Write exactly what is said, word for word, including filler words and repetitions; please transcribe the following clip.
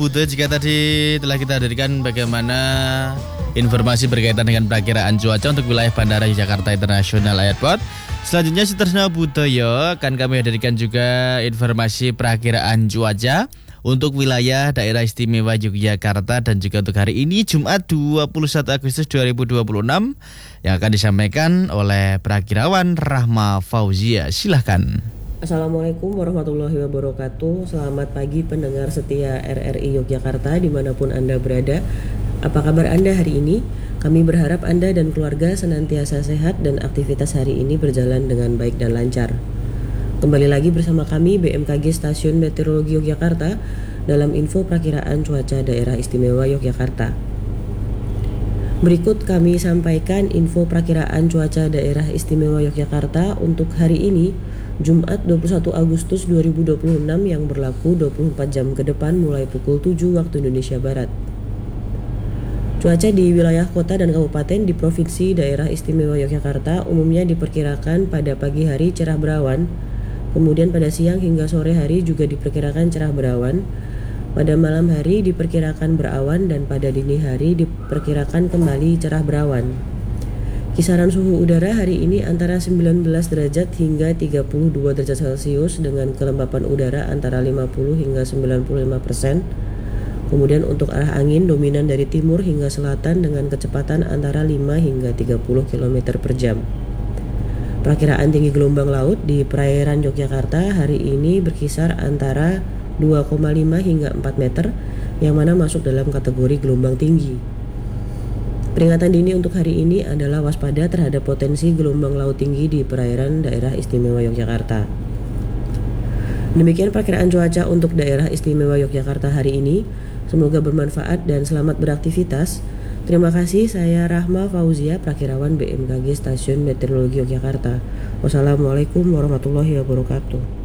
Butuh jika tadi telah kita hadirkan bagaimana informasi berkaitan dengan perakiraan cuaca untuk wilayah Bandara Yogyakarta International Airport. Selanjutnya Sutresna Budoyo akan kami hadirkan juga informasi perakiraan cuaca untuk wilayah daerah istimewa Yogyakarta dan juga untuk hari ini Jumat dua puluh satu Agustus dua ribu dua puluh enam yang akan disampaikan oleh perakirawan Rahma Fauzia. Silahkan. Assalamualaikum warahmatullahi wabarakatuh. Selamat pagi pendengar setia R R I Yogyakarta dimanapun Anda berada. Apa kabar Anda hari ini? Kami berharap Anda dan keluarga senantiasa sehat dan aktivitas hari ini berjalan dengan baik dan lancar. Kembali lagi bersama kami B M K G Stasiun Meteorologi Yogyakarta dalam info perakiraan cuaca daerah istimewa Yogyakarta. Berikut kami sampaikan info perakiraan cuaca daerah istimewa Yogyakarta untuk hari ini Jumat dua puluh satu Agustus dua ribu dua puluh enam yang berlaku dua puluh empat jam ke depan mulai pukul tujuh waktu Indonesia Barat. Cuaca di wilayah kota dan kabupaten di Provinsi Daerah Istimewa Yogyakarta umumnya diperkirakan pada pagi hari cerah berawan, kemudian pada siang hingga sore hari juga diperkirakan cerah berawan, pada malam hari diperkirakan berawan dan pada dini hari diperkirakan kembali cerah berawan. Kisaran suhu udara hari ini antara sembilan belas derajat hingga tiga puluh dua derajat Celcius dengan kelembapan udara antara lima puluh hingga sembilan puluh lima persen. Kemudian untuk arah angin dominan dari timur hingga selatan dengan kecepatan antara lima hingga tiga puluh kilometer per jam. Perakiraan tinggi gelombang laut di perairan Yogyakarta hari ini berkisar antara dua koma lima hingga empat meter yang mana masuk dalam kategori gelombang tinggi. Peringatan dini untuk hari ini adalah waspada terhadap potensi gelombang laut tinggi di perairan daerah istimewa Yogyakarta. Demikian perakiraan cuaca untuk daerah istimewa Yogyakarta hari ini. Semoga bermanfaat dan selamat beraktivitas. Terima kasih, saya Rahma Fauzia, perakirawan B M K G Stasiun Meteorologi Yogyakarta. Wassalamualaikum warahmatullahi wabarakatuh.